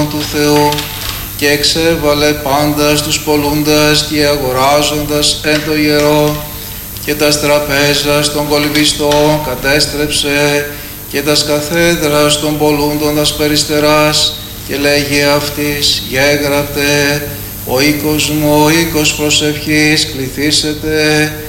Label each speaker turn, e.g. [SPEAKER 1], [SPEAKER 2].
[SPEAKER 1] λόγων του Θεού και εξέβαλε πάντας τους πολλούντας και αγοράζοντας εν το ιερό και τας τραπέζας των κολυμβιστών κατέστρεψε και τας καθέδρας των πολλούντων τας περιστεράς και λέγει αυτής γέγραπτε ο οίκος μου, ο οίκος προσευχής κληθήσετε